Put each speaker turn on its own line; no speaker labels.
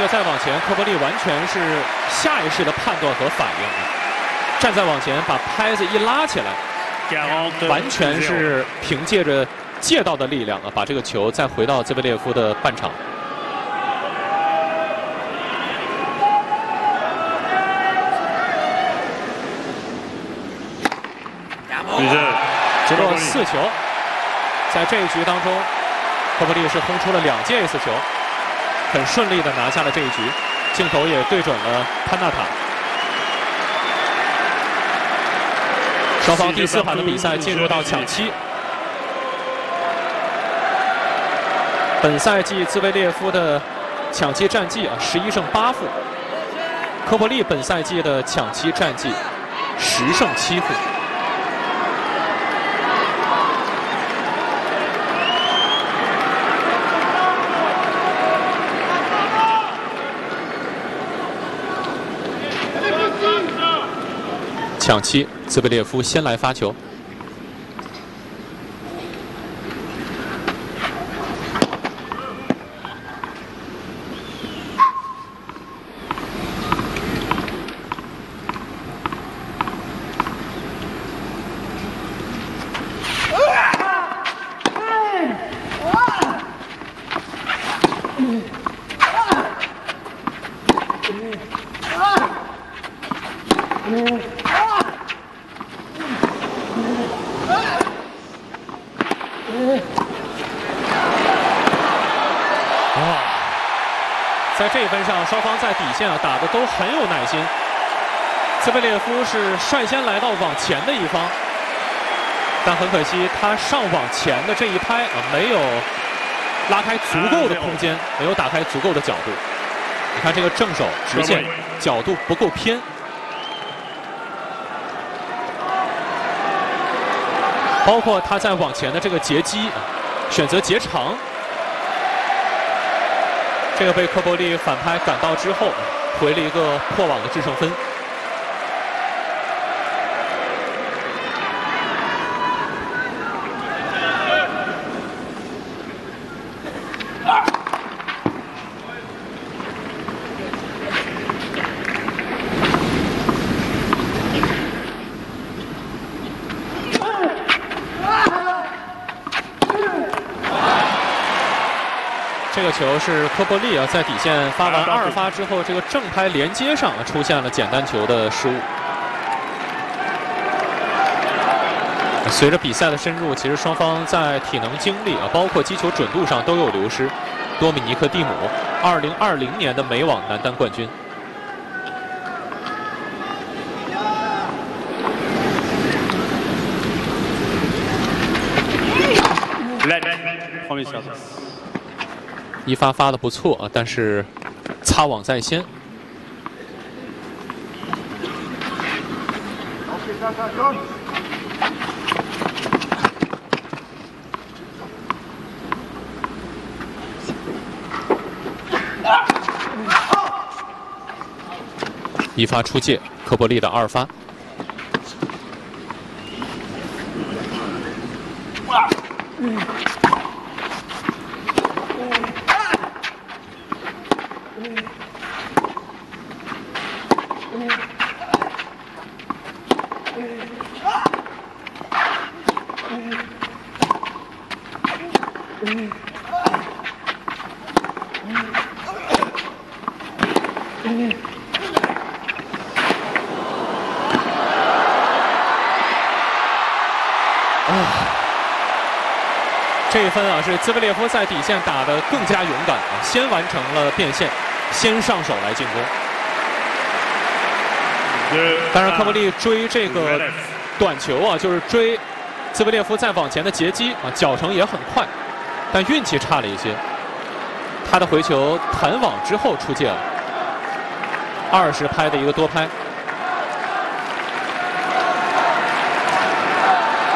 再往前，科波利完全是下意识的判断和反应，站在往前把拍子一拉起来，完全是凭借着借到的力量把这个球再回到兹维列夫的半场。直落4球，在这一局当中，科波利是轰出了2记 ace 球，很顺利的拿下了这一局。镜头也对准了潘纳塔。双方第4盘的比赛进入到抢七。本赛季兹维列夫的抢七战绩11胜8负，科波利本赛季的抢七战绩10胜7负。抢七，兹维列夫先来发球。在这一分上，双方在底线打得都很有耐心。兹维列夫是率先来到网前的一方，但很可惜，他上网前的这一拍没有拉开足够的空间，没有打开足够的角度。你看这个正手直线角度不够偏，包括他在网前的这个截击，选择截长。这个被科波利反拍赶到之后，回了一个破网的制胜分。这个球是科波利在底线发完2发之后，这个正拍连接上出现了简单球的失误。随着比赛的深入，其实双方在体能精力包括击球准度上都有流失。多米尼克·蒂姆，2020年的美网男单冠军。一发发的不错但是擦网在先。一发出界，科波利的2发。这一分是兹维列夫在底线打得更加勇敢先完成了变线，先上手来进攻。当然，科波利追这个短球就是追兹维列夫在网前的截击脚程也很快，但运气差了一些。他的回球弹网之后出界了，20拍的一个多拍。